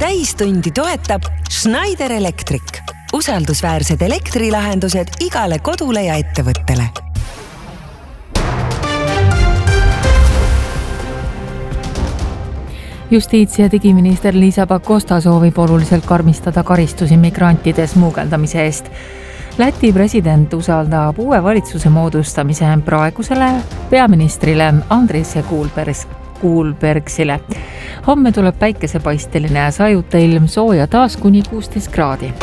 Täistundi toetab Schneider Electric. Usaldusväärsed elektrilahendused igale kodule ja ettevõttele. Justiits- ja digiminister Liisa Pakosta soovib oluliselt karmistada karistusi migrantide smuugeldamise eest. Läti president usaldab uue valitsuse moodustamise praegusele peaministrile Andris Kuulbergsile. Homme tuleb päikesepaisteline ja sajuta ilm, sooja taas kuni 16 kraadi.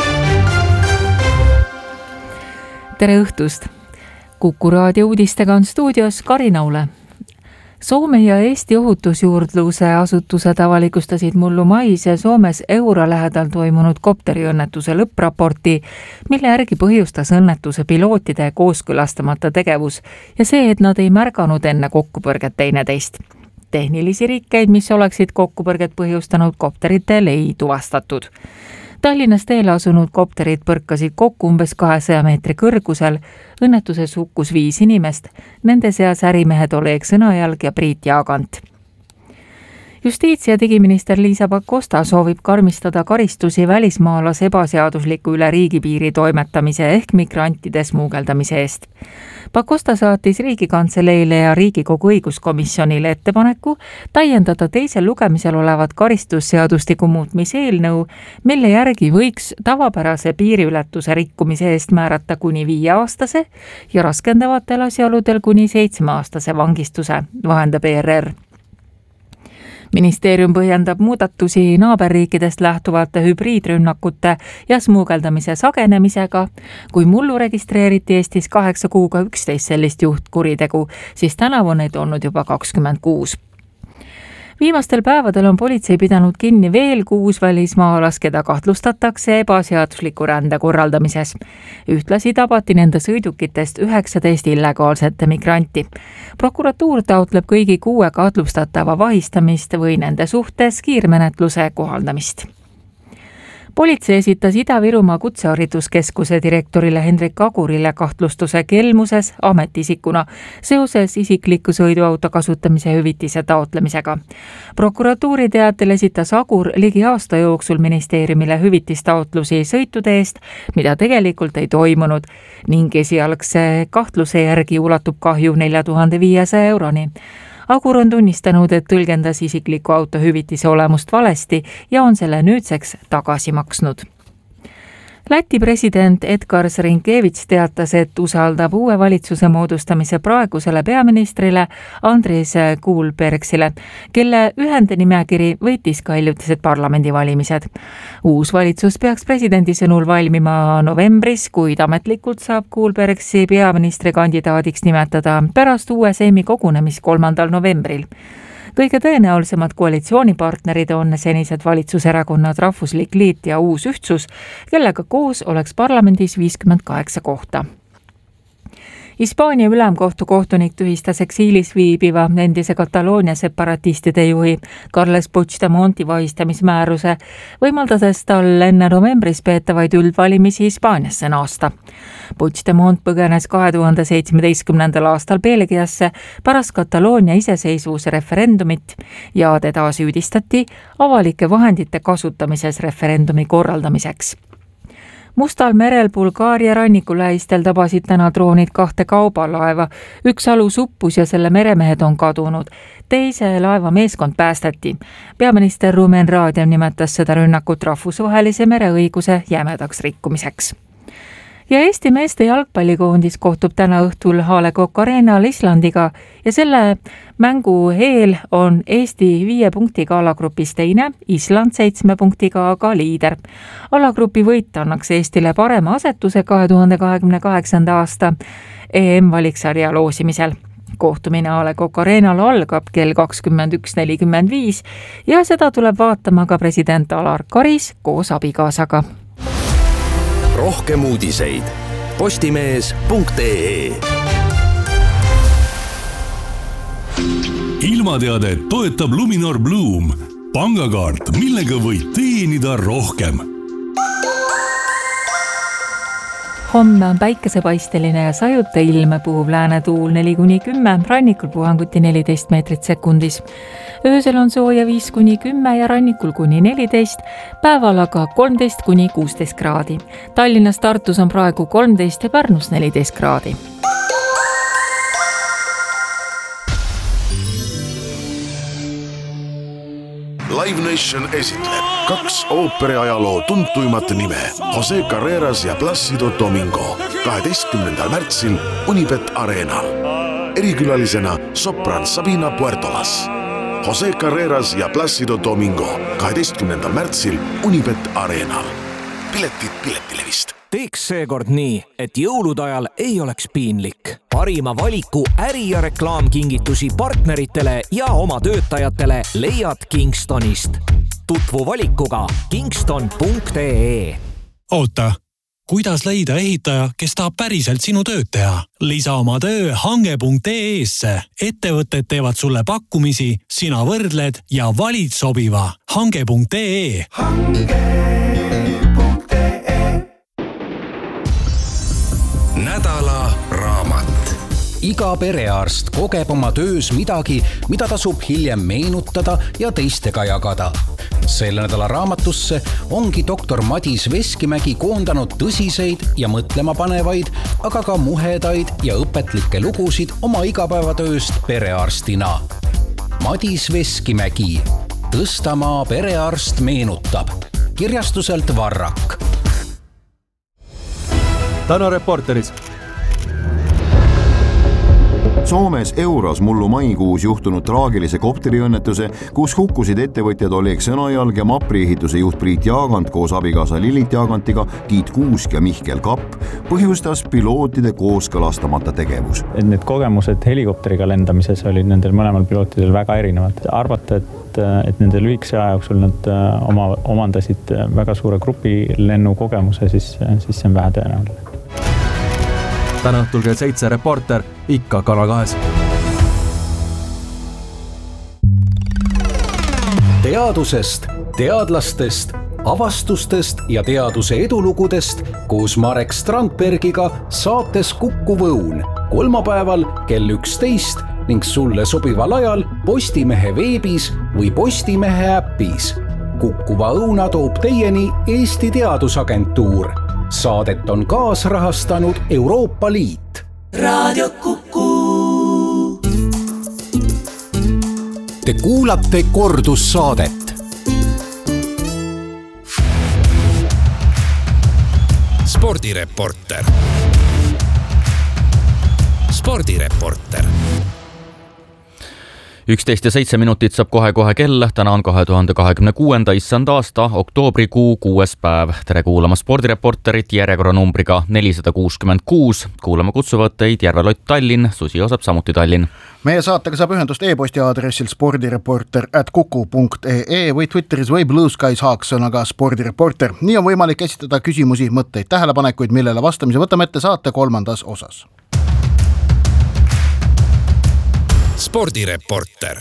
Tere õhtust! Kuku raadio uudistega on stuudios Karina Ule. Soome ja Eesti ohutusjuurdluse asutused avalikustasid mullu mais Soomes Eura lähedal toimunud kopteriõnnetuse lõppraporti, mille järgi põhjustas õnnetuse pilootide kooskõlastamata tegevus ja see, et nad ei märganud enne kokkupõrget teineteist. Tehnilisi rikkeid, mis oleksid kokkupõrget põhjustanud kopteritel, ei tuvastatud. Tallinnas teele asunud kopterid põrkasid kokku umbes 200 meetri kõrgusel. Õnnetuses hukkus 5 inimest, nende seas ärimehed Oleg Sõnajalg ja Priit Jaagant. Justiits- ja digiminister Liisa Pakosta soovib karmistada karistusi välismaalase ebaseadusliku üle riigipiiri toimetamise ehk migrantide smuugeldamise eest. Pakosta saatis Riigikantseleile ja Riigikogu õiguskomisjonile ettepaneku täiendada teisel lugemisel olevat karistusseadustiku muutmise eelnõu, mille järgi võiks tavapärase piiriületuse rikkumise eest määrata kuni 5-aastase ja raskendavatel asjaoludel kuni 7-aastase vangistuse, vahendab ERR. Ministeerium põhjendab muudatusi naaberriikidest lähtuvate hübriidrünnakute ja smuugeldamise sagenemisega. Kui mullu registreeriti Eestis 8 kuuga 11 sellist juhtkuritegu, siis tänavu neid olnud juba 26. Viimastel päevadel on politsei pidanud kinni veel 6 välismaalas, keda kahtlustatakse ebaseadusliku rände korraldamises. Ühtlasi tabati nende sõidukitest 19 illegaalsete migranti. Prokuratuur taotleb kõigi 6 kahtlustatava vahistamist või nende suhtes kiirmenetluse kohaldamist. Politsei esitas Ida-Virumaa Kutsehariduskeskuse direktorile Hendrik Agurile kahtlustuse kelmuses ametiisikuna seoses isikliku sõiduauto kasutamise hüvitise taotlemisega. Prokuratuuri teatel esitas Agur ligi aasta jooksul ministeeriumile hüvitistaotlusi sõitude eest, mida tegelikult ei toimunud, ning esialgse kahtluse järgi ulatub kahju 4500 euroni. Agur on tunnistanud, et tõlgendas isikliku auto hüvitise olemust valesti ja on selle nüüdseks tagasi maksnud. Läti president Edgar Rinkevits teatas, et usaldab uue valitsuse moodustamise praegusele peaministrile Andris Kuulbergsile, kelle ühendenimekiri võitis ka hiljutised parlamendivalimised. Uus valitsus peaks presidendi sõnul valmima novembris, kuid ametlikult saab Kuulbergsi peaministri kandidaadiks nimetada pärast uue seimi kogunemist 3. novembril. Kõige tõenäolisemad koalitsioonipartnerid on senised valitsuserakonnad Rahvuslik Liit ja Uus Ühtsus, kellega koos oleks parlamendis 58 kohta. Hispaania ülemkohtu kohtunik tühistas eksiilis viibiva endise Kataloonia separatistide juhi Carles Puigdemonti vahistamismääruse, võimaldades tal enne novembris peetavaid üldvalimisi Hispaaniasse naasta. Puigdemont põgenes 2017. aastal Belgiasse pärast Kataloonia iseseisvuse referendumit ja teda süüdistati avalike vahendite kasutamises referendumi korraldamiseks. Mustal merel Bulgaaria rannikulähistel tabasid täna droonid 2 kaubalaeva. Üks alus uppus ja selle meremehed on kadunud. Teise laeva meeskond päästeti. Peaminister Rumen Radev nimetas seda rünnakut rahvusvahelise mereõiguse jämedaks rikkumiseks. Ja Eesti meeste jalgpallikoondis kohtub täna õhtul A. Le Coq Arena'l Islandiga ja selle mängu eel on Eesti 5 punktiga alagrupis teine, Island 7 punktiga aga liider. Alagrupi võit annaks Eestile parema asetuse 2028. aasta EM-valiksarja loosimisel. Kohtumine A. Le Coq Arena'l algab kell 21.45 ja seda tuleb vaatama ka president Alar Karis koos abikaasaga. Rohkem uudiseid postimees.ee. Ilmateadet toetab Luminor Bloom, pangakaart, millega võid teenida rohkem. Homme on päikesepaisteline ja sajuta ilme, puhuv läänetuul 4-10, rannikul puhanguti 14 meetrit sekundis. Öösel on sooja 5-10 ja rannikul kuni 14, päeval aga 13-16 kraadi. Tallinnas, Tartus on praegu 13 ja Pärnus 14 kraadi. Live Nation esitleb 2 ooperiajaloo tuntuimat nime Jose Carreras ja Plácido Domingo 12. märtsil Unibet Arenal. Erikülalisena sopran Sabina Puertolas. Jose Carreras ja Plácido Domingo 12. märtsil Unibet Arenal. Piletid Piletilevist. Teeks seekord nii, et jõulude ajal ei oleks piinlik. Parima valiku äri- ja reklaamkingitusi partneritele ja oma töötajatele leiad Kingstonist. Tutvu valikuga kingston.ee. Oota, kuidas leida ehitaja, kes tahab päriselt sinu tööd teha? Lisa oma töö hange.ee-sse. Ettevõtted teevad sulle pakkumisi, sina võrdled ja valid sobiva. Hange.ee. Nädala raamat. Iga perearst kogeb oma töös midagi, mida tasub hiljem meenutada ja teistega jagada. Selle nädala raamatusse ongi doktor Madis Veskimägi koondanud tõsiseid ja mõtlemapanevaid, aga ka muhedaid ja õpetlikke lugusid oma igapäevatööst perearstina. Madis Veskimägi. Tõstamaa perearst meenutab. Kirjastuselt Varrak. Täna Reporteris. Soomes Euros mullu maikuus juhtunud traagilise kopteriõnnetuse, kus hukkusid ettevõtjad Oleg Sõnajalg ja Mapri ehituse juht Priit Jaagant koos abikaasa Lillit Jaagantiga, Tiit Kuusk ja Mihkel Kapp, põhjustas pilootide kooskõlastamata tegevus. Need kogemused helikopteriga lendamises olid nendel mõlemal pilootidel väga erinevad. Arvata, et nende lühikese aja jooksul nad omandasid väga suure grupi lennu kogemuse, siis see on vähe tõenäoline. Täna õhtul kell 7 Reporter, ikka Kanal 2. Teadusest, teadlastest, avastustest ja teaduse edulugudest koos Marek Strandbergiga saates Kuku Võun. Kolmapäeval kell 11 ning sulle sobival ajal Postimehe veebis või Postimehe äppis. Kukuva õuna toob teieni Eesti Teadusagentuur. Saadet on kaasrahastanud Euroopa Liit. Raadio Kuku. Te kuulate kordussaadet. Spordireporter. Spordireporter. 11 ja 7 minutit saab kohe kell. Täna on 2026. issand aasta, oktoobrikuu 6. päev. Tere kuulama Spordireporterit järjekorranumbriga 466. Kuulama kutsuvõtteid Järvelott Tallinn, Susi Osap samuti Tallinn. Meie saatega saab ühendust e-posti aadressil spordireporter@kuku.ee või Twitteris või Blue Skies haaksõnaga spordireporter. Nii on võimalik esitada küsimusi, mõtteid, tähelepanekuid, millele vastamise võtame ette saate 3. osas. Spordireporter.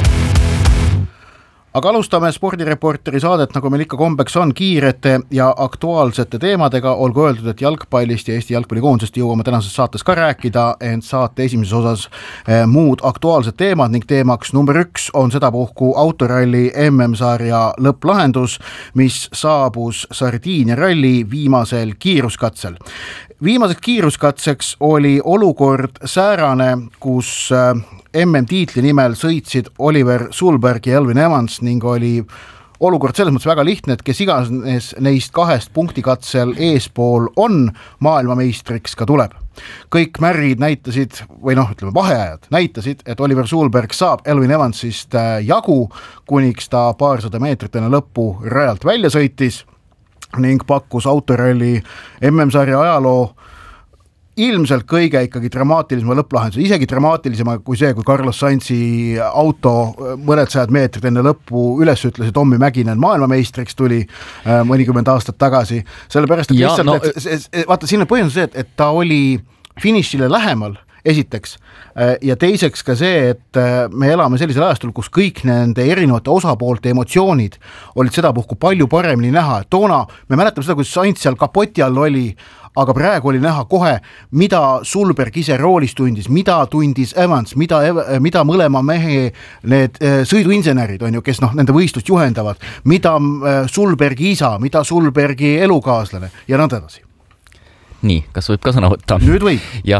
Aga alustame Spordireporteri saadet, nagu meil ikka kombeks on, kiirete ja aktuaalsete teemadega. Olgu öeldud, et jalgpallist ja Eesti jalgpallikoondisest jõuame tänases saates ka rääkida, ent saate esimeses osas muud aktuaalsed teemad ning teemaks number 1 on sedapuhku autoralli MM-sarja lõpplahendus, mis saabus Sardiinia ralli viimasel kiiruskatsel. Viimaseks kiiruskatseks oli olukord säärane, kus MM-tiitli nimel sõitsid Oliver Sulberg ja Elvin Evans ning oli olukord selles mõttes väga lihtne, et kes iganes neist 2 punktikatsel eespool on, maailmameistriks ka tuleb. Kõik märrid näitasid, või vaheajad näitasid, et Oliver Sulberg saab Elvin Evansist jagu, kuniks ta paarsada meetrit enne lõppu rajalt välja sõitis ning pakkus autoralli MM-sarja ajaloo ilmselt kõige ikkagi dramaatilisema lõpplahenduse, isegi dramaatilisema kui see, kui Carlos Sainzi auto mõned sajad meetrid enne lõppu üles ütles, et Tommi Mäkinen maailmameistriks tuli mõnikümmend aastat tagasi. Sellepärast, et lihtsalt, vaata, siin on põhjendus see, et ta oli finišile lähemal, esiteks. Ja teiseks ka see, et me elame sellisel ajastul, kus kõik nende erinevate osapoolte emotsioonid olid sedapuhku palju paremini näha. Toona me mäletame seda, kus Sainz seal kapoti all oli, aga praegu oli näha kohe, mida Sulberg ise roolis tundis, mida tundis Evans, mida mõlema mehe need sõiduinsenerid on ju, kes nende võistlust juhendavad, mida Sulbergi isa, mida Sulbergi elukaaslane ja nõnda edasi. Nii, kas võib ka sõna võtta? Nüüd võib. Ja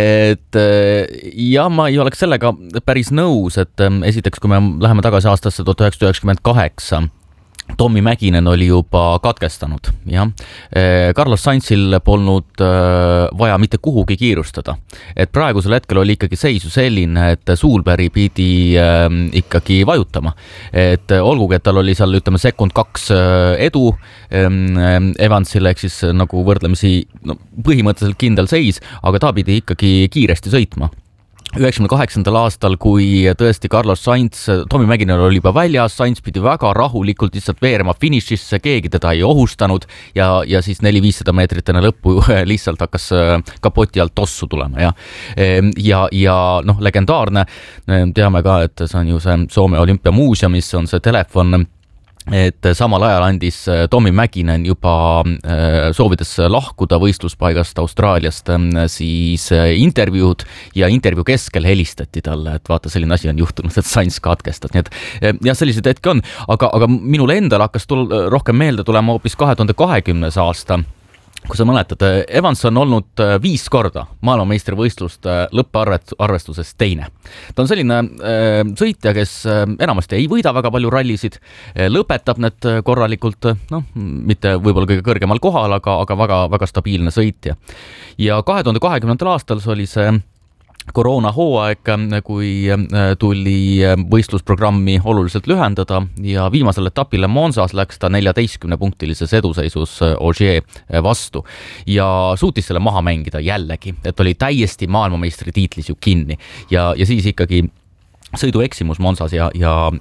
ma ei oleks sellega päris nõus, et esiteks, kui me läheme tagasi aastasse 1998, Tommy Mäkinen oli juba katkestanud, jah. Carlos Sainzil polnud vaja mitte kuhugi kiirustada. Et praegusel hetkel oli ikkagi seisu selline, et Sulberg pidi ikkagi vajutama. Et olgugi, et tal oli seal, ütleme, sekund 2 edu Evansile, ehk siis nagu võrdlemisi põhimõtteliselt kindel seis, aga ta pidi ikkagi kiiresti sõitma. 98. aastal, kui tõesti Carlos Sainz, Tommy Mäkinen oli juba väljas, Sainz pidi väga rahulikult lihtsalt veerema finišisse, keegi teda ei ohustanud ja siis 400-500 meetrit enne lõppu lihtsalt hakkas kapoti alt tossu tulema. Ja legendaarne, teame ka, et see on ju see Soome olümpiamuuseumis, on see telefon, et samal ajal andis Tommy Mäkinen juba soovides lahkuda võistluspaigast Austraaliast siis intervjuud ja intervjuu keskel helistati talle, et vaata, selline asi on juhtunud, et Sainz katkestas. Nii et ja sellised hetki on, aga minule endal hakkas rohkem meelde tulema hoopis 2020. aasta, kui sa mäletad, Evans on olnud 5 korda maailmameistrivõistlust lõpparvestuses teine. Ta on selline sõitja, kes enamasti ei võida väga palju rallisid, lõpetab need korralikult, mitte võib-olla kõige kõrgemal kohal, aga väga, väga stabiilne sõitja. Ja 2020. aastal see oli see koroonahooaeg, kui tuli võistlusprogrammi oluliselt lühendada ja viimasel etapile Monsas läks ta 14-punktilises eduseisus Ogier vastu ja suutis selle maha mängida jällegi, et oli täiesti maailmameistri tiitlis ju kinni ja siis ikkagi sõidueksimus Monsas ja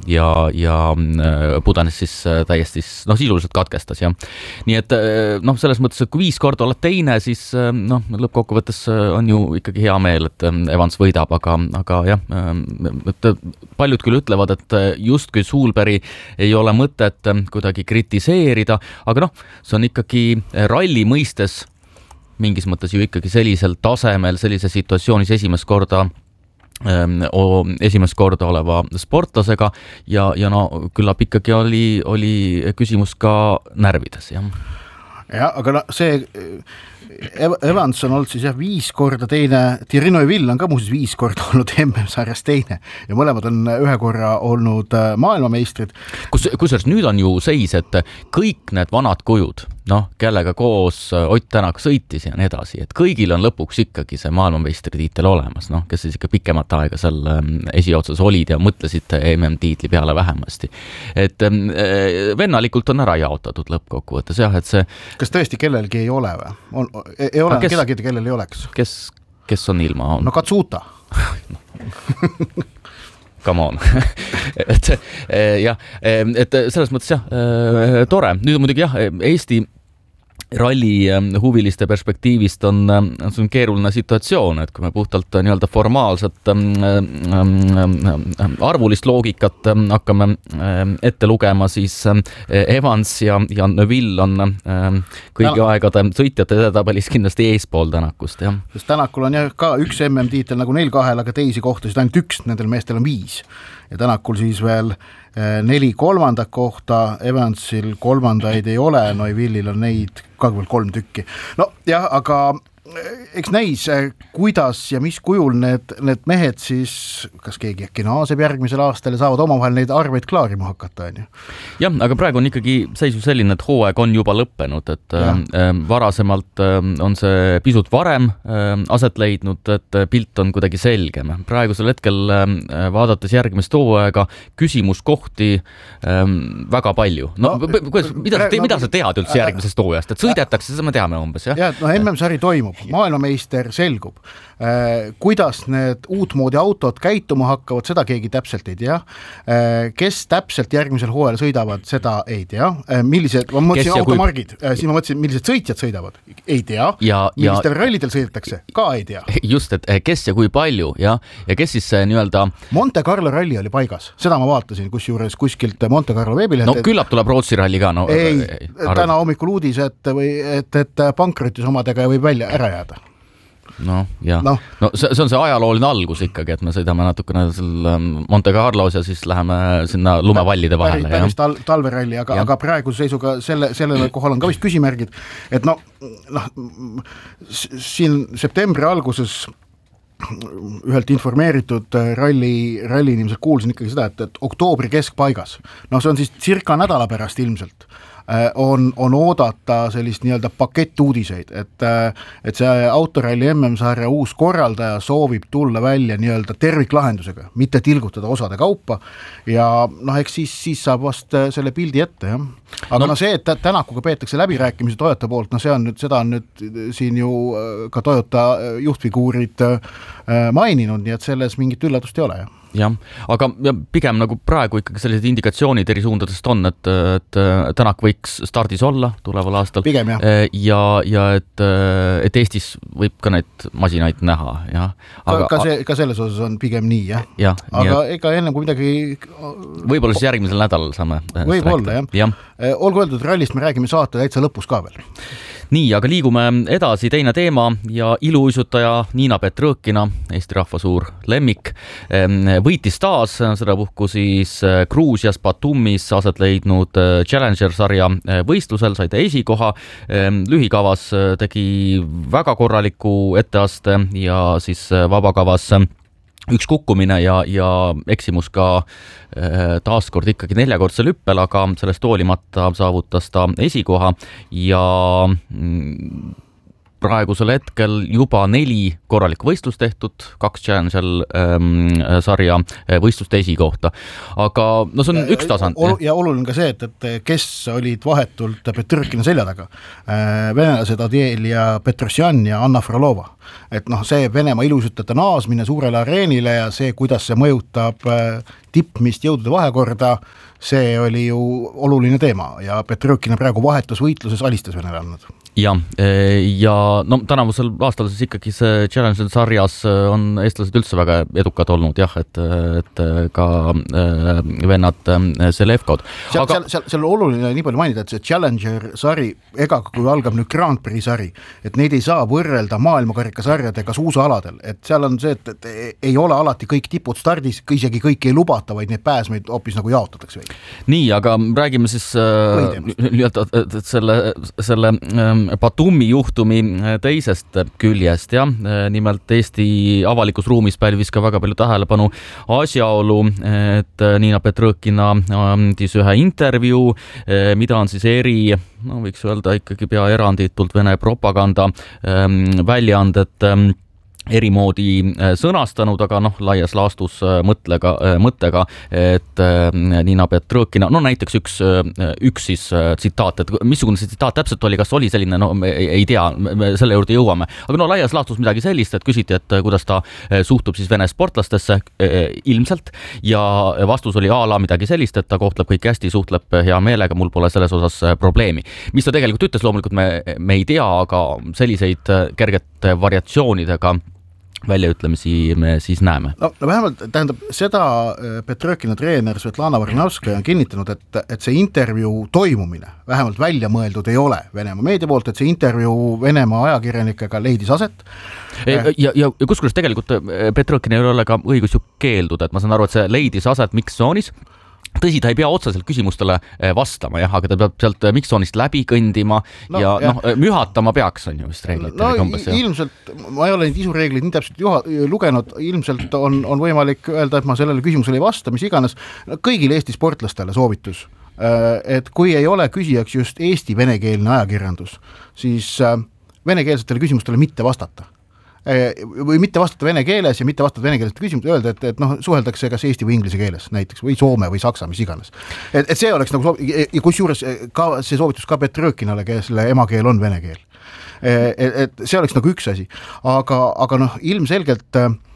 pudanes siis täiesti sisuliselt katkestas. Ja. Nii et selles mõttes, et kui 5 korda oled teine, siis lõppkokkuvõttes on ju ikkagi hea meel, et Evans võidab, aga jah, et paljud küll ütlevad, et justkui Sulberg ei ole mõtet kuidagi kritiseerida, aga see on ikkagi ralli mõistes mingis mõttes ju ikkagi sellisel tasemel, sellise situatsioonis esimest korda oleva sportlasega ja küllap ikkagi oli küsimus ka närvides, jah. Ja, aga see Evans on olnud siis 5 korda teine, Thierry Neuville on ka muuseas 5 korda olnud MM-sarjas teine ja mõlemad on 1 korra olnud maailmameistrid. Kusjuures nüüd on ju seis, et kõik need vanad kujud, kellega koos Ott Tänak sõitis ja nii edasi, et kõigil on lõpuks ikkagi see maailmameistritiitel olemas, kes siis ikka pikemat aega seal esiotsas olid ja mõtlesid MM-tiitli peale vähemasti. Et vennalikult on ära jaotatud lõppkokkuvõttes, jah, et see... Kas tõesti kellelgi ei ole või? Ei ole kedagi, kellel ei oleks. Kes on ilma? No Katsuta. Come on. et selles mõttes jah, tore. Nüüd on muidugi jah, Eesti ralli huviliste perspektiivist on keeruline situatsioon, et kui me puhtalt nii-öelda formaalset arvulist loogikat hakkame ette lugema, siis Evans ja Neuville on kõigi aegade sõitjate edetabelis kindlasti eespool Tänakust. Jah. Sest Tänakul on ka 1 MM-tiitel nagu neil 2, aga teisi kohtasid ainult 1, nendel meestel on 5. Ja Tänakul siis veel 4 kolmandat kohta, Evansil 3 ei ole, Neuvillil on neid ka veel 3 tükki. Jah, aga eks näis, kuidas ja mis kujul need mehed siis, kas keegi äkki naaseb järgmisel aastal ja saavad omavahel neid arveid klaarima hakata, on ju? Jah, aga praegu on ikkagi seisu selline, et hooaeg on juba lõppenud, et varasemalt on see pisut varem aset leidnud, et pilt on kuidagi selgem. Praegusel hetkel vaadates järgmist hooaega küsimuskohti väga palju. Mida sa tead üldse järgmisest hooajast? Et sõidetakse, seda me teame umbes, jah? Ja, MM-sari toimub. maailmameister selgub. Kuidas need uutmoodi autod käituma hakkavad, seda keegi täpselt ei tea. Kes täpselt järgmisel hooajal sõidavad, seda ei tea. Millised, ma mõtlesin automargid, siis ma mõtlesin, millised sõitjad sõidavad, ei tea. Millistel rallidel sõidetakse, ka ei tea. Just, et kes ja kui palju ja kes siis nii-öelda... Monte Carlo ralli oli paigas, seda ma vaatasin kusjuures kuskilt Monte Carlo veebileht. No küllap tuleb Rootsi ralli ka. No, täna hommikul uudis, et pankrotis omadega võib välja ära jääda. No, see on see ajalooline algus ikkagi, et me sõidame natukene Monte Carlos ja siis läheme sinna lumevallide vahele. Päris talveralli, aga praeguse seisuga sellele kohal on ka vist küsimärgid, et siin septembri alguses ühelt informeeritud ralli inimesed kuulsin ikkagi seda, et oktoobri keskpaigas, see on siis circa nädala pärast ilmselt, on oodata sellist nii-öelda pakettuudiseid, et see autoralli MM-sarja uus korraldaja soovib tulla välja nii-öelda terviklahendusega, mitte tilgutada osade kaupa ja eks siis saab vast selle pildi ette, jah. Aga see, et Tänakuga peetakse läbirääkimisi Toyota poolt, seda on nüüd siin ju ka Toyota juhtfiguurid maininud, nii et selles mingit üllatust ei ole, jah. Jah, aga pigem nagu praegu ikkagi sellised indikatsioonid eri suundadest on, et Tänak võiks stardis olla tuleval aastal. Pigem, jah. Ja et Eestis võib ka neid masinaid näha, jah. Ka selles osas on pigem nii, jah. Aga ega enne kui midagi... Võib-olla siis järgmisel nädalal saame võib-olla, jah. Olgu öeldud, rallist me räägime saate täitsa lõpus ka veel. Nii, aga liigume edasi, teine teema ja iluuisutaja Niina Petrõkina, Eesti rahva suur lemmik, võitis taas sedapuhku siis Gruusias Batumis aset leidnud Challenger-sarja võistlusel, sai ta esikoha, lühikavas tegi väga korraliku etteaste ja siis vabakavas üks kukkumine ja eksimus ka taaskord ikkagi 4-kordsel hüppel, aga sellest hoolimata saavutas ta esikoha ja praegusel hetkel juba 4 korralikku võistlust tehtud, 2 Challenger sarja võistluste esikohta. Aga see on üks tasand. Ja oluline ka see, et kes olid vahetult Petrõkina selja taga. Venelased Adiel ja Petrosjan ja Anna Frolova. Et see Venemaa ilusutajate naasmine suurele areenile ja see, kuidas see mõjutab tippmist jõudude vahekorda, see oli ju oluline teema ja Petrõkina praegu vahetusvõitluses alistas Venele andnud. Ja tänavusel aastal siis ikkagi see Challenger sarjas on eestlased üldse väga edukad olnud, jah, et ka vennad Selevkod. Seal on oluline nii palju mainida, et see Challenger sari, ega kui algab nüüd Grand Prix sari, et neid ei saa võrrelda maailmakarikasarjadega suusaaladel, et seal on see, et ei ole alati kõik tipud stardis, isegi kõik ei lubata, vaid neid pääsmeid hoopis nagu jaotatakse veidi. Nii, aga räägime siis selle Batumi juhtumi teisest küljest, jah. Nimelt Eesti avalikus ruumis pälvis ka väga palju tähelepanu asjaolu, et Niina Petrõkina andis ühe intervjuu, mida on siis võiks öelda ikkagi pea eranditult Vene propaganda väljaanded erimoodi sõnastanud, aga laias laastus mõttega, et Niina Petrõkina, näiteks üks siis tsitaat, et missugune see tsitaat täpselt oli, kas oli selline, ei tea, me selle juurde jõuame, aga laias laastus midagi sellist, et küsiti, et kuidas ta suhtub siis Vene sportlastesse ilmselt ja vastus oli midagi sellist, et ta kohtleb kõik hästi, suhtleb hea meelega, mul pole selles osas probleemi. Mis ta tegelikult ütles, loomulikult me ei tea, aga selliseid kergete variatsioonidega väljaütlemisi me siis näeme. Vähemalt tähendab seda Petrõkina treener Svetlana Varnavskaja on kinnitanud, et see intervjuu toimumine vähemalt välja mõeldud ei ole Venemaa meedia poolt, et see intervjuu Venemaa ajakirjanikega leidis aset. Ja kusjuures tegelikult Petrõkina ei ole ka õigus ju keelduda, et ma saan aru, et see leidis aset mikstsoonis. Tõsi, ta ei pea otseselt küsimustele vastama, aga ta peab sealt mikssoonist läbi kõndima ja mühatama peaks, on ju vist reeglid. Ilmselt, ma ei ole neid isureeglid nii täpselt lugenud, ilmselt on võimalik öelda, et ma sellele küsimusele ei vasta, mis iganes. Kõigil Eesti sportlastele soovitus, et kui ei ole küsijaks just Eesti venekeelne ajakirjandus, siis venekeelsetele küsimustele mitte vastata. või mitte vastata vene keeles ja mitte vastata vene keelest küsimus, öelda, et noh, suheldakse kas eesti või inglise keeles näiteks või soome või saksa, mis iganes. Et see oleks nagu ja kusjuures ka see soovitus ka Petrõkinale, kelle emakeel on vene keel. Et see oleks nagu üks asi, aga noh, ilmselgelt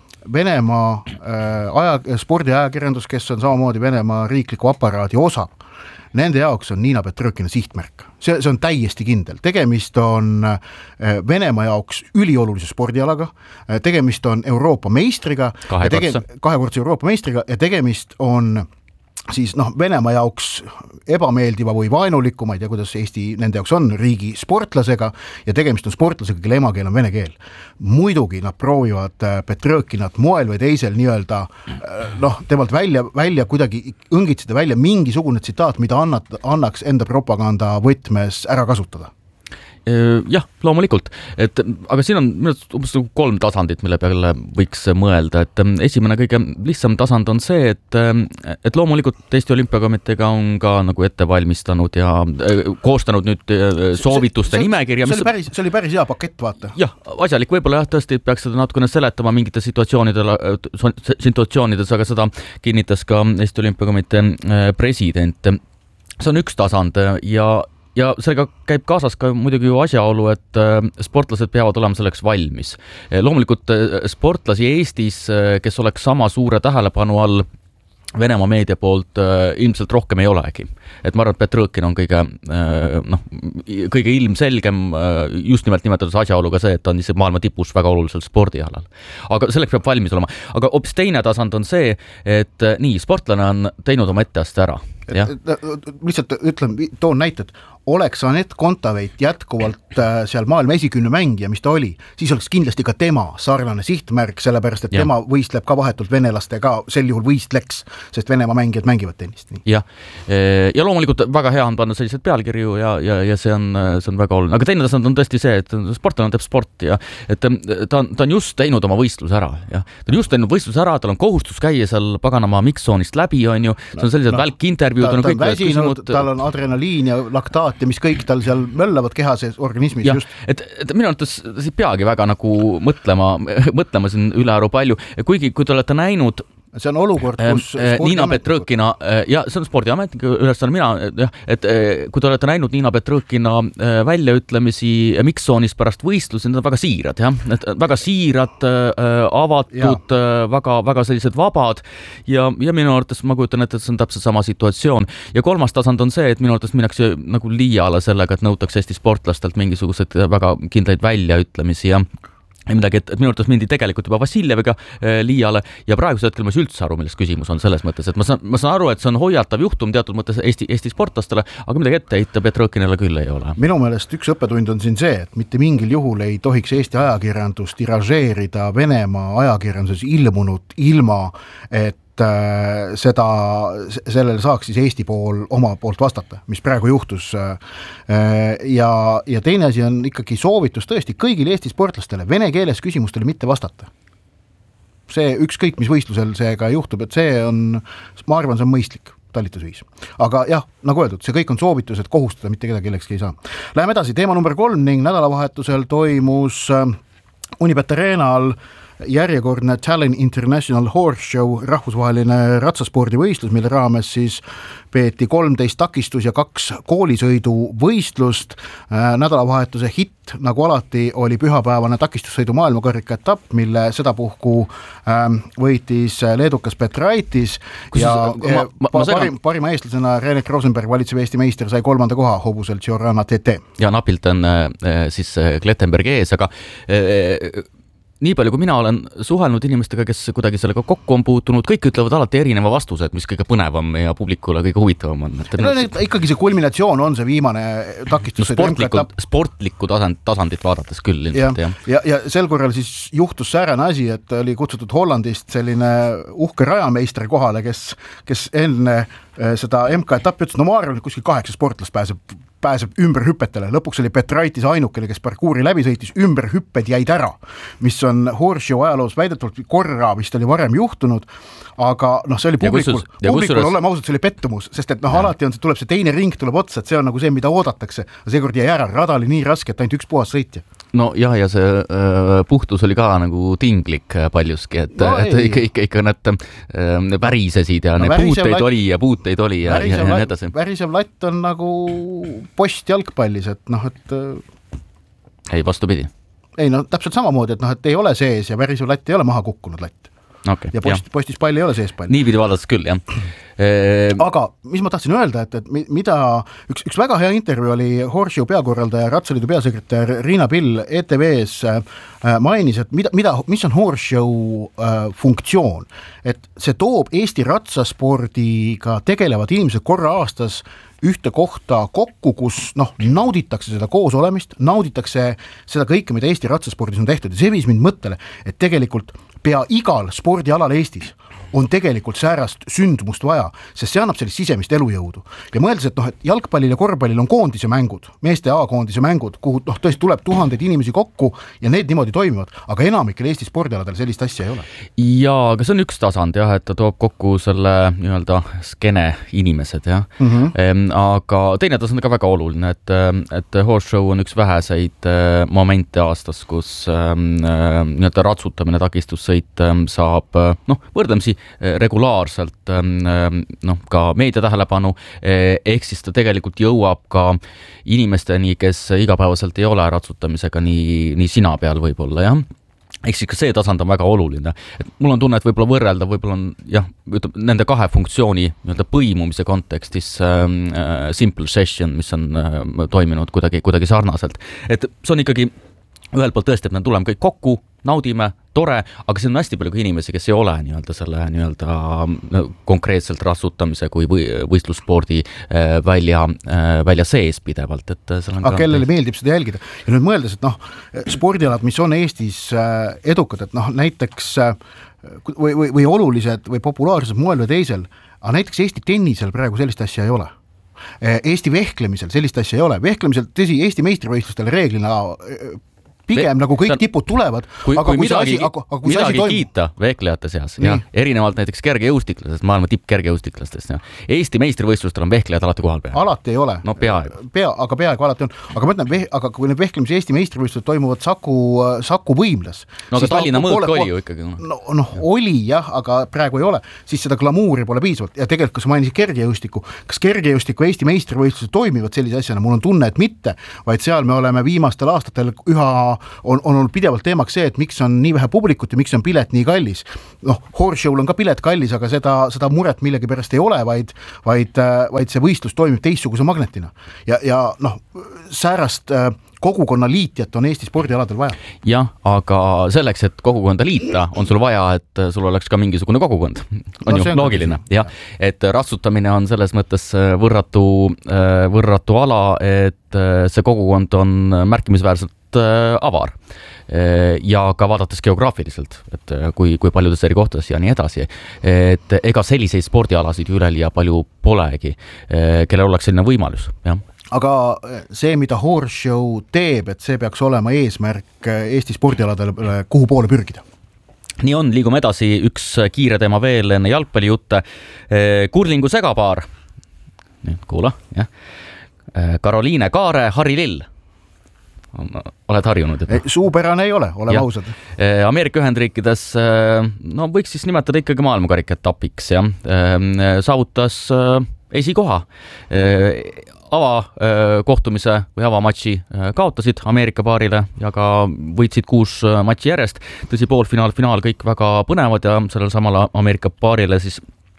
Venemaa spordiajakirjandus, kes on samamoodi Venemaa riikliku aparaadi osa, nende jaoks on Niina Petrõkina sihtmärk. See on täiesti kindel. Tegemist on Venemaa jaoks üliolulise spordialaga, tegemist on Euroopa meistriga, kahekordse Euroopa meistriga ja tegemist on siis noh, Venemaa jaoks ebameeldiva või vaenuliku, ma ei tea, kuidas Eesti nende jaoks on, riigi sportlasega ja tegemist on sportlasega, kelle emakeel on vene keel. Muidugi nad proovivad Petrõkinat moel või teisel nii-öelda noh, temalt välja kuidagi õngitseda välja mingisugune tsitaat, mida annaks enda propaganda võtmes ära kasutada. Jah, loomulikult, aga siin on umbes 3 tasandit, mille peale võiks mõelda, et esimene kõige lihtsam tasand on see, et loomulikult Eesti Olümpiakomiteega on ka nagu ette valmistanud ja koostanud nüüd soovituste nimekirja. See oli päris hea pakett, vaata. Jah, asjalik, võib-olla tõesti peaks seda natukene seletama mingite situatsioonides, aga seda kinnitas ka Eesti Olümpiakomitee president. See on üks tasand ja sellega käib kaasas ka muidugi ju asjaolu, et sportlased peavad olema selleks valmis. Loomulikult sportlasi Eestis, kes oleks sama suure tähelepanu all Venemaa meedia poolt ilmselt rohkem ei olegi. Et ma arvan, et Petrõkin on kõige ilmselgem just nimelt nimetades asjaoluga see, et ta on isegi maailma tipus väga olulisel spordialal. Aga selleks peab valmis olema. Aga hoopis teine tasand on see, et nii, sportlane on teinud oma etteaste ära. Lihtsalt ütlen, toon näited, oleks Anett Kontaveit jätkuvalt seal maailma esikümne mängija, mis ta oli, siis oleks kindlasti ka tema sarnane sihtmärk, sellepärast, et tema võistleb ka vahetult venelastega, sel juhul võistleks, sest Venemaa mängijad mängivad tennist. Ja loomulikult väga hea on panna sellised pealkirju ja see on väga oluline. Aga teine tasand on tõesti see, et sportlane teeb sport ja et ta on just teinud oma võistluse ära. Ja. Ta on just teinud võistluse ära, tal on kohustus käia seal paganama miksoonist läbi, on ju, see on sellised välkintervjuu. Ta on väsinud, tal on adrenaliin ja laktaat ja mis kõik tal seal möllavad kehas organismis. Ja, et minu arvates peagi väga nagu mõtlema siin ülearu palju, kuigi kui te olete näinud see on olukord, kus Niina Petrõkina, ja see on spordiametniku ülesanne et kui te olete näinud Niina Petrõkina väljaütlemisi mikssoonis pärast võistlusi, need on väga siirad, väga siirad, avatud, väga sellised vabad ja minu arvates ma kujutan, et see on täpselt sama situatsioon. Ja kolmas tasand on see, et minu arvates minnakse nagu liiale sellega, et nõutakse Eesti sportlastelt mingisugused väga kindlaid väljaütlemisi ja midagi, et minu arvates mindi tegelikult juba Vassiljeviga liiale ja praegusel hetkel ma ei üldse aru, milles küsimus on selles mõttes, et ma saan aru, et see on hoiatav juhtum teatud mõttes Eesti sportlastele, aga midagi ette heita Petrõkinale küll ei ole. Minu meelest üks õppetund on siin see, et mitte mingil juhul ei tohiks Eesti ajakirjandus tiražeerida Venemaa ajakirjanduses ilmunud ilma, et sellele saaks siis Eesti pool oma poolt vastata, mis praegu juhtus. Ja teine asi on ikkagi soovitus tõesti kõigile Eesti sportlastele vene keeles küsimustele mitte vastata. See ükskõik, mis võistlusel see ka juhtub, et see on, ma arvan, see on mõistlik talitusviis. Aga jah, nagu öeldud, see kõik on soovitus, et kohustada mitte kedagi kellekski ei saa. Läheme edasi, teema number 3 ning nädalavahetusel toimus Unibet Arenal järjekordne Tallinn International Horse Show, rahvusvaheline ratsaspordivõistlus, mille raames siis peeti 13 takistus ja 2 koolisõidu võistlust. Nädalavahetuse hitt, nagu alati, oli pühapäevane takistussõidu maailmakarika etapp, mille sedapuhku võitis leedukas Petraitis ja parima eestlasena Renek Rosenberg, valitsev Eesti meister, sai 3. koha hobusel Giorana TT. Ja napilt on siis Klettenberg ees, aga nii palju, kui mina olen suhelnud inimestega, kes kuidagi sellega kokku on puutunud, kõik ütlevad alati erineva vastused, mis kõige põnevam ja publikule kõige huvitavam on. Ikkagi see kulminatsioon on see viimane takistus. Sportlikku tasandit vaadates küll. Ja sel korral siis juhtus säärane asi, et oli kutsutud Hollandist selline uhke rajameister kohale, kes enne seda MK-etappi ütles, no ma arvan, et kuskil 8 sportlast pääseb ümberhüpetele. Lõpuks oli Petraitis ainukene, kes parkuuri läbi sõitis, ümberhüpped jäid ära, mis on Horseshow ajaloos väidetavalt korra vist oli varem juhtunud, aga see oli publikul olema ausalt, see oli pettumus, sest et alati on, tuleb see teine ring tuleb otsa, et see on nagu see, mida oodatakse, aga seekord jäi ära, rada oli nii raske, et ainult üks puhas sõitja. No jah, ja see puhtus oli ka nagu tinglik paljuski, et ikka need värisesid ja need puuteid oli ja nii edasi. Värisev latt on nagu post jalgpallis, et ei, vastupidi. Ei, täpselt samamoodi, et ei ole sees ja värisev latt ei ole maha kukkunud latt. Okay, ja postis pall ei ole sees pall. Niipidi vaadates küll, jah. Aga mis ma tahtsin öelda, et mida üks väga hea intervjuu oli Horseshow peakorraldaja, Ratsaliidu peasekretär Riina Pill ETV-s mainis, et mis on Horseshow funktsioon. Et see toob Eesti ratsaspordiga tegelevad inimesed korra aastas ühte kohta kokku, kus nauditakse seda koos olemist, nauditakse seda kõike, mida Eesti ratsaspordis on tehtud ja see viis mind mõttele, et tegelikult pea igal spordialal Eestis on tegelikult säärast sündmust vaja, sest see annab sellist sisemist elujõudu. Ja mõeldes, et jalgpallil ja korvpallil on koondise mängud, meeste A-koondise mängud, kuhu tõesti tuleb tuhandeid inimesi kokku ja need niimoodi toimivad, aga enamikel Eesti spordialadel sellist asja ei ole. Ja, aga see on üks tasand, jah, et ta toob kokku selle nii-öelda skene inimesed, jah. Aga teine tasand on ka väga oluline, et Horseshow on üks väheseid momente aastas, kus nii-öelda ratsutamine, takistussõit saab, võrdlemisi regulaarselt ka meedia tähelepanu, ehk siis ta tegelikult jõuab ka inimesteni, kes igapäevaselt ei ole ratsutamisega nii sina peal võib-olla, jah. Ehk siis ka see tasand on väga oluline. Et mul on tunne, et võib-olla võrrelda, võib-olla on nende kahe funktsiooni põimumise kontekstis Simple Session, mis on toiminud kuidagi sarnaselt. Et see on ikkagi ühelt poolt tõesti, et me tuleme kõik kokku, naudime, tore, aga see on hästi palju inimesi, kes ei ole selle konkreetselt ratsutamise kui võistlusspordi välja sees pidevalt. Aga kellele meeldib seda jälgida? Ja nüüd mõeldes, et spordialad, mis on Eestis edukad, et näiteks või olulised või populaarsed moel või teisel, aga näiteks Eesti tennisel praegu sellist asja ei ole. Eesti vehklemisel sellist asja ei ole. Vehklemisel, tõsi, Eesti meistrivõistlustel reeglina pigem nagu kõik tipud tulevad, aga kui midagi kiita vehklejate seas, ja erinevalt näiteks kergejõustiklastest, maailma tippkergejõustiklastest, Eesti meistrivõistlustel on vehklejad alati kohal peal. Alati ei ole. No peaaegu. Aga peaaegu alati on. Aga ma ütlen, aga kui need vehklemise Eesti meistrivõistlused toimuvad Saku võimlas. No aga Tallinna mõõk oli ju ikkagi. Oli jah, aga praegu ei ole. Siis seda glamuuri pole piisavalt. Ja tegelikult, kui sa mainisid kergejõustiku, kas kergejõustiku Eesti meistrivõistlused toimivad sellise asjana? Mul on tunne, et mitte, vaid seal me oleme viimastel aastatel on olnud pidevalt teemaks see, et miks on nii vähe publikut ja miks on pilet nii kallis. Horseshow'l on ka pilet kallis, aga seda muret millegi pärast ei ole, vaid see võistlus toimib teistsuguse magnetina. Ja säärast kogukonna liitjat on Eesti spordialadel vaja. Jah, aga selleks, et kogukonda liita, on sul vaja, et sul oleks ka mingisugune kogukond. On ju loogiline. Ja, et ratsutamine on selles mõttes võrratu ala, et see kogukond on märkimisväärselt avar ja ka vaadates geograafiliselt, et kui paljudes eri kohtades ja nii edasi, et ega selliseid spordialasid üleliia palju polegi, kellel oleks selline võimalus, jah. Aga see, mida Horseshow teeb, et see peaks olema eesmärk Eesti spordialadel, kuhu poole pürgida? Nii on, liigume edasi, üks kiire teema veel enne jalgpallijutte. Kurlingu segapaar, nüüd kuula, jah. Karoliine Kaare, Harri Lill. Oled harjunud? Suupärane ei ole ausad. Ameerika Ühendriikides, võiks siis nimetada ikkagi maailmakarikatapiks, ja saavutas esikoha. Avakohtumise või avamatši kaotasid Ameerika paarile ja ka võitsid 6 matši järjest. Tõsi, poolfinaal, finaal kõik väga põnevad ja sellel samal Ameerika paarile siis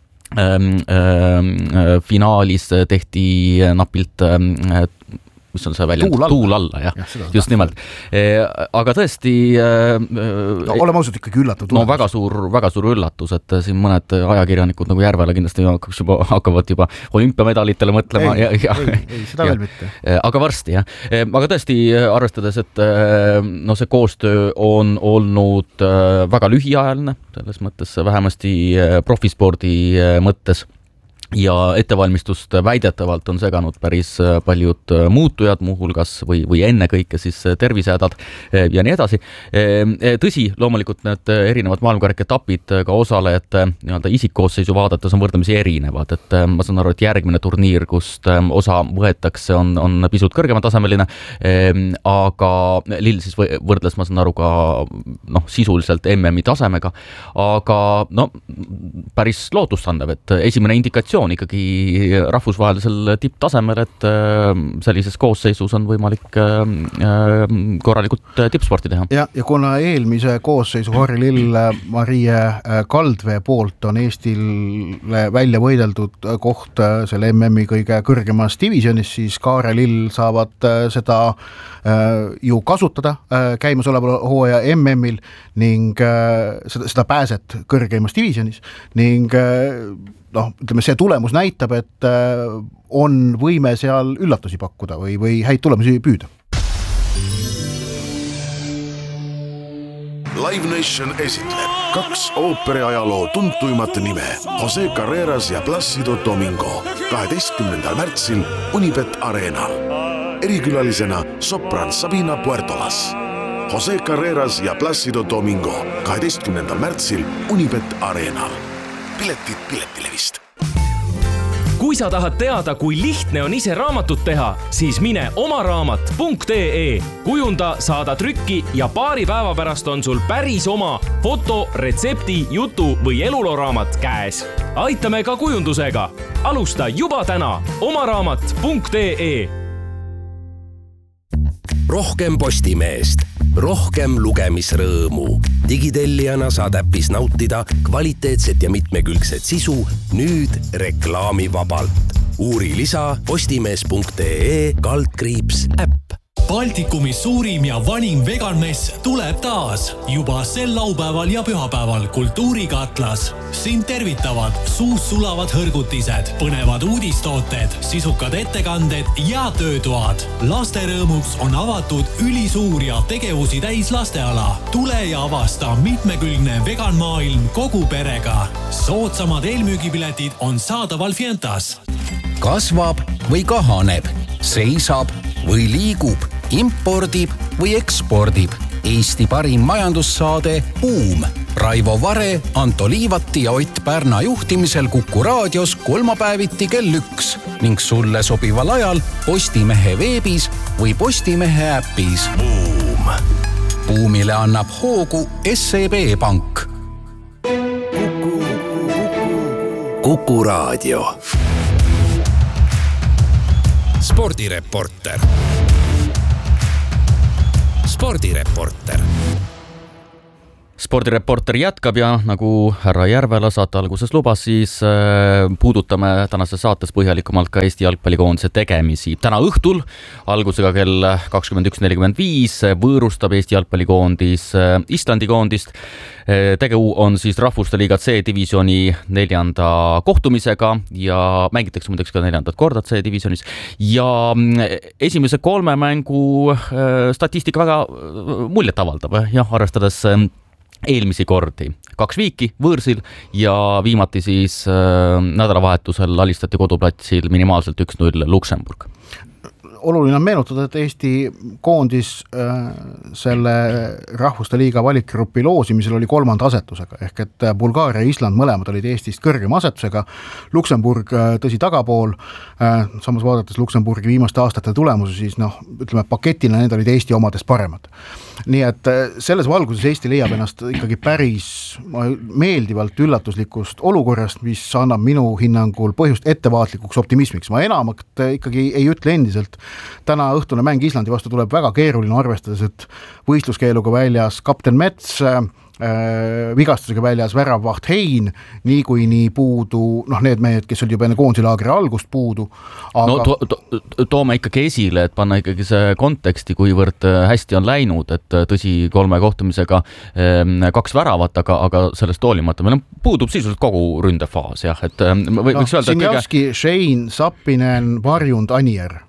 finaalis tehti napilt mis on see välja? Tuul alla, jah. Just nimelt. Aga tõesti oleme ausalt ikkagi üllatav. Väga suur üllatus, et siin mõned ajakirjanikud nagu Järvele kindlasti hakkavad juba olümpiamedalitele mõtlema. Ei, seda veel mitte. Aga varsti, jah. Aga tõesti arvestades, et see koostöö on olnud väga lühiajaline, selles mõttes vähemasti profispordi mõttes. ja ettevalmistust väidetavalt on seganud päris paljud muutujad, muuhulgas või ennekõike siis tervisehädad ja nii edasi. Tõsi, loomulikult need erinevad maailmakarika etapid ka osalejate nii-öelda isikkoosseisu vaadates on võrdlemisi erinevad, et ma saan aru, et järgmine turniir, kust osa võetakse, on pisut kõrgematasemeline, aga Lill siis võrdles, ma saan aru, ka sisuliselt MM-i tasemega, aga päris lootustandev, et esimene indikatsioon ikkagi rahvusvahelisel tipptasemel, et sellises koosseisus on võimalik korralikult tippsporti teha. Ja kuna eelmise koosseisu Harri Lill Marie Kaldvee poolt on Eestile välja võideldud koht selle MM-i kõige kõrgemas divisionis, siis Kaare Lill saavad seda ju kasutada käimasoleva hooaja MM-il ning seda pääset kõrgemas divisionis ning ütleme, see tulemus näitab, et on võime seal üllatusi pakkuda või häid tulemusi püüda. Live Nation esitleb 2 ooperiajaloo tuntuimat nime Jose Carreras ja Plácido Domingo 12. märtsil Unibet Arenal. Erikülalisena sopran Sabina Puertolas. Jose Carreras ja Plácido Domingo 12. märtsil Unibet Arenal. Piletid Piletilevist. Kui sa tahad teada, kui lihtne on ise raamatut teha, siis mine omaraamat.ee. Kujunda, saada trükki ja paari päeva pärast on sul päris oma foto, retsepti, jutu või eluloraamat käes. Aitame ka kujundusega. Alusta juba täna omaraamat.ee. Rohkem Postimeest, rohkem lugemisrõõmu. Digitellijana saad äppis nautida kvaliteetset ja mitmekülgset sisu nüüd reklaamivabalt. Uuri lisa postimees.ee/äpp. Baltikumis suurim ja vanim veganmess tuleb taas juba sel laupäeval ja pühapäeval Kultuurikatlas. Siin tervitavad suus sulavad hõrgutised, põnevad uudistooted, sisukad ettekanded ja töötoad. Laste rõõmuks on avatud ülisuur ja tegevusi täis lasteala. Tule ja avasta mitmekülgne veganmaailm kogu perega. Soodsamad eelmüügipiletid on saadaval Fientas. Kasvab või kahaneb, seisab või liigub, impordib või ekspordib. Eesti parim majandussaade Buum. Raivo Vare, Anto Liivati ja Ott Pärna juhtimisel Kuku raadios kolmapäeviti kell 1 ning sulle sobival ajal Postimehe veebis või Postimehe äpis. Buum. Buumile annab hoogu SEB Pank. Kuku raadio. Spordireporter. Spordireporter. Spordireporter jätkab ja nagu härra Järvela saate alguses lubas, siis puudutame tänases saates põhjalikumalt ka Eesti jalgpallikoondise tegemisi. Täna õhtul algusega kell 21.45 võõrustab Eesti jalgpallikoondis Islandi koondist. Tegu on siis Rahvuste Liiga C-divisjoni 4. kohtumisega ja mängitakse muideks ka 4. korda C-divisionis. Ja esimese 3 mängu statistika väga muljet avaldab, arvestades eelmisi kordi. 2 viiki võõrsil ja viimati siis nädalavahetusel alistati koduplatsil minimaalselt 1-0 Luksemburg. Oluline on meenutada, et Eesti koondis selle Rahvuste Liiga valikgrupi loosimisel oli 3. asetusega, ehk et Bulgaaria ja Island mõlemad olid Eestist kõrgema asetusega, Luksemburg tõsi tagapool, samas vaadates Luksemburgi viimaste aastate tulemusi, siis paketina need olid Eesti omadest paremad. Nii et selles valguses Eesti leiab ennast ikkagi päris meeldivalt üllatuslikust olukorrast, mis annab minu hinnangul põhjust ettevaatlikuks optimismiks. Ma enamalt ikkagi ei ütle endiselt. Täna õhtune mäng Islandi vastu tuleb väga keeruline, arvestades, et võistluskeeluga väljas kapten Mets, vigastusega väljas väravvaht Hein, nii puudu, need mehed, kes olid juba enne koondisilaagri algust puudu. Aga... Toome ikkagi esile, et panna ikkagi see konteksti, kuivõrd hästi on läinud, et tõsi 3 kohtumisega 2 väravat, aga sellest hoolimata meil puudub sisuliselt kogu ründefaas, jah, et võiks öelda... Sinjavski, Šein, Sappinen, Varjund, Anier.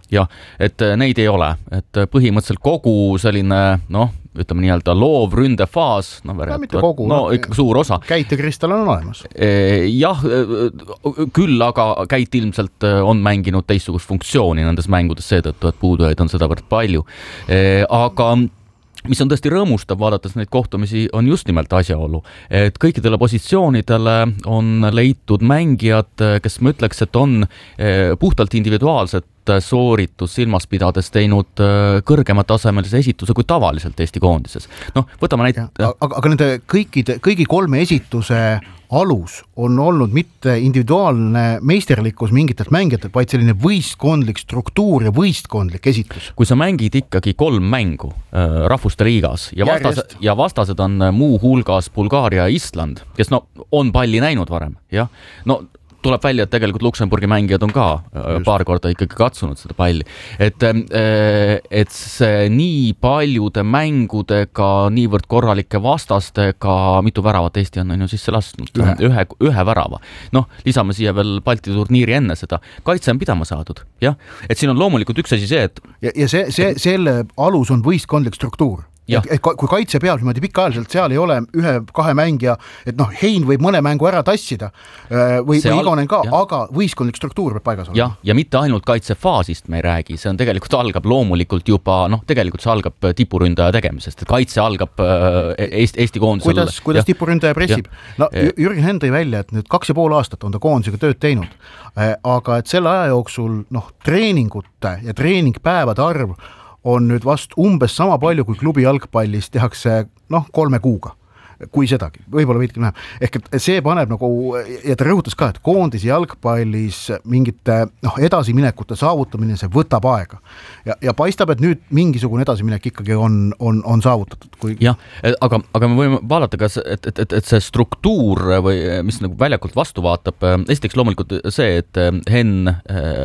jah, et neid ei ole, et põhimõtteliselt kogu selline ütleme nii-öelda loov ründefaas, mitte kogu, ikkagi suur osa. Käitekristall on olemas. Jah, küll aga Käit ilmselt on mänginud teistsugust funktsiooni nendes mängudes seetõttu, et puudujaid on sedavõrd palju. Aga mis on tõesti rõõmustav vaadates neid kohtumisi, on just nimelt asjaolu, et kõikidele positsioonidele on leitud mängijad, kes ma ütleks, et on puhtalt individuaalset sooritus silmas pidades teinud kõrgemat tasemelise esituse kui tavaliselt Eesti koondises. Võtame aga nende kõigi kolme esituse alus on olnud mitte individuaalne meisterlikkus mingitelt mängijatelt, vaid selline võistkondlik struktuur ja võistkondlik esitus. Kui sa mängid ikkagi 3 mängu rahvuste liigas ja vastased on muu hulgas Bulgaaria ja Island, kes on palli näinud varem, jah, tuleb välja, et tegelikult Luksemburgi mängijad on ka paar korda ikkagi katsunud seda palli. Et see nii paljude mängudega, niivõrd korralike vastastega, mitu väravat Eesti on ju sisse lasknud, ühe värava. Lisame siia veel Balti turniiri enne seda. Kaitse on pidama saadud, jah. Et siin on loomulikult üks asi see, et... Ja selle alus on võistkondlik struktuur. Et kui kaitse peab niimoodi pikaajaliselt, seal ei ole 1-2 mängija, et Hein võib mõne mängu ära tassida või Igonen ka, aga võistkondlik struktuur peab paigas olema. Ja mitte ainult kaitsefaasist me ei räägi, see on tegelikult algab loomulikult juba, tegelikult see algab tipuründaja tegemisest, et kaitse algab Eesti koondisel. Kuidas tipuründaja pressib? Jürgen Henn tõi välja, et nüüd 2,5 aastat on ta koondisega tööd teinud, aga et selle aja jooksul treeningute ja treeningpäevade arv on nüüd vast umbes sama palju, kui klubi jalgpallis tehakse 3 kuuga, kui sedagi, võib-olla veidki vähem. Ehk et see paneb ja ta rõhutas ka, et koondis jalgpallis mingite edasiminekute saavutamine, see võtab aega. Ja paistab, et nüüd mingisugune edasiminek ikkagi on saavutatud. Jah, aga me võime vaadata ka, et see struktuur või mis nagu väljakult vastu vaatab, esiteks loomulikult see, et Henn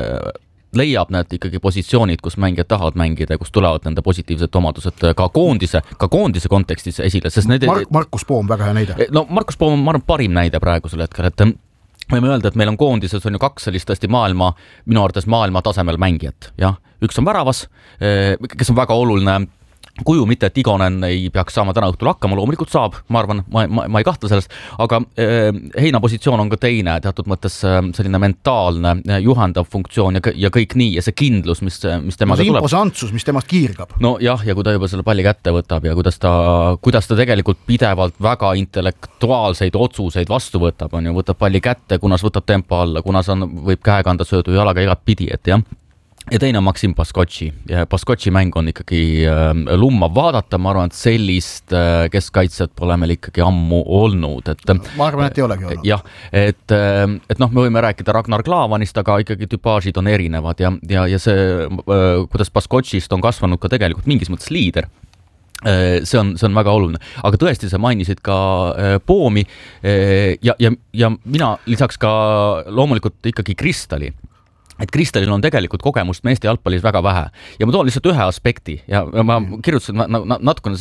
leiab need ikkagi positsioonid, kus mängijad tahavad mängida, kus tulevad nende positiivsed omadused ka koondise kontekstis esile. Markus Poom, väga hea näide. Markus Poom on parim näide praegusel hetkel, et võime öelda, et meil on koondises on ju 2 sellist tõesti minu arvates maailma tasemel mängijat. Ja? Üks on väravas, kes on väga oluline kuju, mitte et Igonen ei peaks saama täna õhtul hakkama, loomulikult saab, ma arvan, ma ei kahtle sellest, aga Heina positsioon on ka teine, teatud mõttes selline mentaalne, juhendav funktsioon ja kõik nii, ja see kindlus, mis temaga tuleb. Imposantsus, mis temast kiirgab. Ja kui ta juba selle palli kätte võtab ja kuidas ta tegelikult pidevalt väga intellektuaalseid otsuseid vastu võtab, võtab palli kätte, kunas võtab tempo alla, kunas võib käekanda söödu jalaga igat pidi, et jah. Ja teine on Maksim Baskotši. Ja Baskotši mäng on ikkagi lummav vaadata, ma arvan, et sellist keskkaitset pole meil ikkagi ammu olnud. Ma arvan, et ei olegi olnud. Jah, et me võime rääkida Ragnar Klavanist, aga ikkagi tüpaažid on erinevad ja see, kuidas Baskotšist on kasvanud ka tegelikult mingis mõttes liider. See on väga oluline, aga tõesti sa mainisid ka Poomi ja mina lisaks ka loomulikult ikkagi Kristali. Et Kristalil on tegelikult kogemust Eesti jalgpallis väga vähe ja ma toon lihtsalt ühe aspekti ja ma kirjutasin natukene